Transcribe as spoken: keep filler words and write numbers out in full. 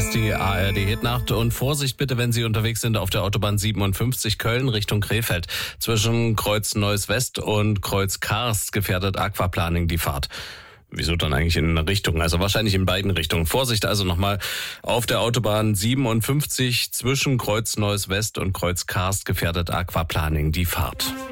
ist die A R D-Hitnacht und Vorsicht bitte, wenn Sie unterwegs sind auf der Autobahn siebenundfünfzig Köln Richtung Krefeld. Zwischen Kreuz Neuss West und Kreuz Karst gefährdet Aquaplaning die Fahrt. Wieso dann eigentlich in eine Richtung? Also wahrscheinlich in beiden Richtungen. Vorsicht also nochmal auf der Autobahn siebenundfünfzig zwischen Kreuz Neuss West und Kreuz Karst gefährdet Aquaplaning die Fahrt.